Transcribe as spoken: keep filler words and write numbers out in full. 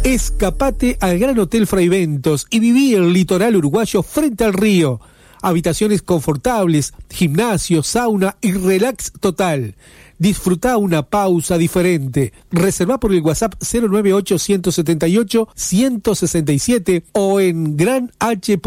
Escapate al Gran Hotel Fraiventos y viví el litoral uruguayo frente al río. Habitaciones confortables, gimnasio, sauna y relax total. Disfrutá una pausa diferente. Reservá por el WhatsApp cero nueve ocho, uno siete ocho, uno seis siete o en gran h.